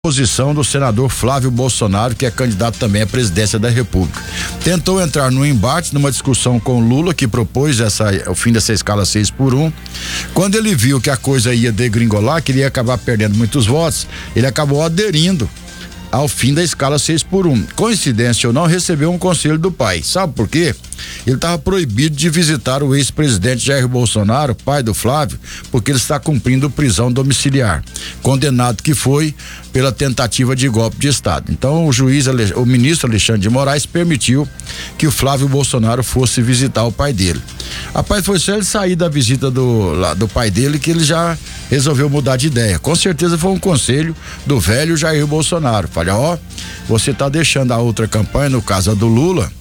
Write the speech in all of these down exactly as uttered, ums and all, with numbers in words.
Posição do senador Flávio Bolsonaro, que é candidato também à presidência da República. Tentou entrar num embate, numa discussão com Lula, que propôs essa, o fim dessa escala seis por um. Quando ele viu que a coisa ia degringolar, que ele ia acabar perdendo muitos votos, ele acabou aderindo ao fim da escala seis por um. Coincidência ou não, recebeu um conselho do pai. Sabe por quê? Ele estava proibido de visitar o ex-presidente Jair Bolsonaro, pai do Flávio, porque ele está cumprindo prisão domiciliar, condenado que foi pela tentativa de golpe de Estado. Então o juiz, o ministro Alexandre de Moraes permitiu que o Flávio Bolsonaro fosse visitar o pai dele. Rapaz, foi só ele sair da visita do, lá, do pai dele que ele já resolveu mudar de ideia. Com certeza foi um conselho do velho Jair Bolsonaro. Falei, ó, você está deixando a outra campanha, no caso a do Lula,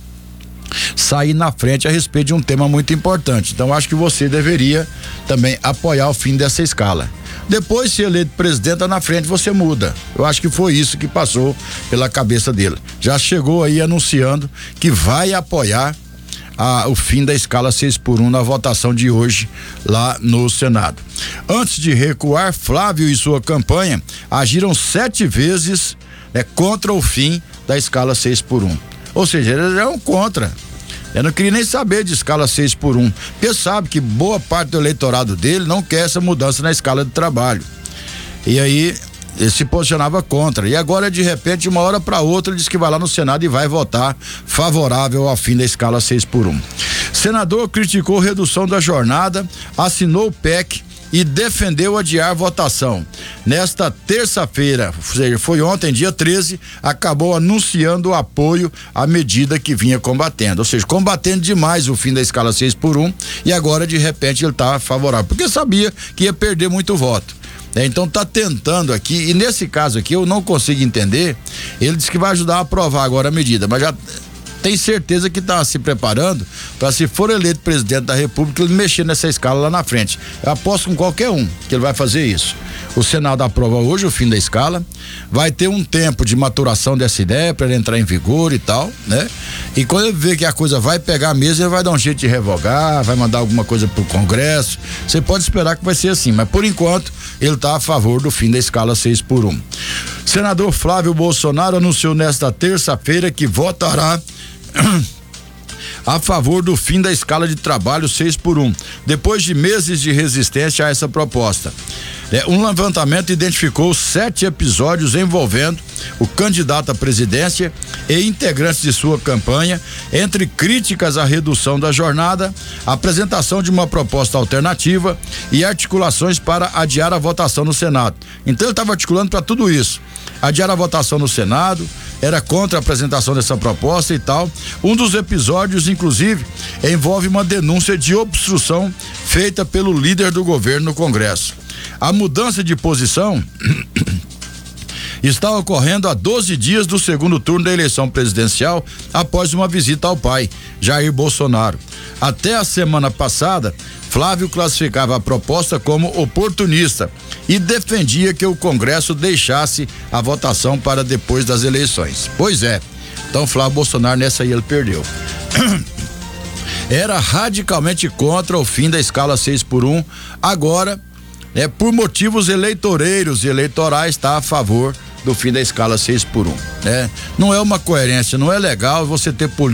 sair na frente a respeito de um tema muito importante. Então acho que você deveria também apoiar o fim dessa escala. Depois, se eleito presidente, na frente você muda. Eu acho que foi isso que passou pela cabeça dele. Já chegou aí anunciando que vai apoiar a, o fim da escala seis por um na votação de hoje lá no Senado. Antes de recuar, Flávio e sua campanha agiram sete vezes, né, contra o fim da escala seis por um. Ou seja, eles eram contra. Eu não queria nem saber de escala seis por um, porque sabe que boa parte do eleitorado dele não quer essa mudança na escala de trabalho. E aí ele se posicionava contra. E agora, de repente, de uma hora para outra, ele diz que vai lá no Senado e vai votar favorável ao fim da escala seis por um. Senador criticou redução da jornada, assinou o P E C e defendeu adiar votação. Nesta terça-feira, ou seja, foi ontem, dia treze, acabou anunciando o apoio à medida que vinha combatendo, ou seja, combatendo demais o fim da escala seis por um, e agora de repente ele está favorável, porque sabia que ia perder muito voto. É, então tá tentando aqui, e nesse caso aqui eu não consigo entender. Ele disse que vai ajudar a aprovar agora a medida, mas já tem certeza que está se preparando para, se for eleito presidente da República, ele mexer nessa escala lá na frente. Eu aposto com qualquer um que ele vai fazer isso. O Senado aprova hoje o fim da escala, vai ter um tempo de maturação dessa ideia para ele entrar em vigor e tal, né? E quando ele ver que a coisa vai pegar mesmo, ele vai dar um jeito de revogar, vai mandar alguma coisa pro Congresso. Você pode esperar que vai ser assim, mas por enquanto ele está a favor do fim da escala seis por um. Senador Flávio Bolsonaro anunciou nesta terça-feira que votará a favor do fim da escala de trabalho seis por um, depois de meses de resistência a essa proposta. É, um levantamento identificou sete episódios envolvendo o candidato à presidência e integrantes de sua campanha, entre críticas à redução da jornada, apresentação de uma proposta alternativa e articulações para adiar a votação no Senado. Então ele estava articulando para tudo isso. Adiar a votação no Senado, era contra a apresentação dessa proposta e tal. Um dos episódios, inclusive, envolve uma denúncia de obstrução feita pelo líder do governo no Congresso. A mudança de posição está ocorrendo há doze dias do segundo turno da eleição presidencial, após uma visita ao pai, Jair Bolsonaro. Até a semana passada, Flávio classificava a proposta como oportunista e defendia que o Congresso deixasse a votação para depois das eleições. Pois é, então Flávio Bolsonaro nessa aí ele perdeu. Era radicalmente contra o fim da escala seis por um, agora, é, por motivos eleitoreiros e eleitorais, está a favor do fim da escala seis por um, né? Não é uma coerência, não é legal você ter política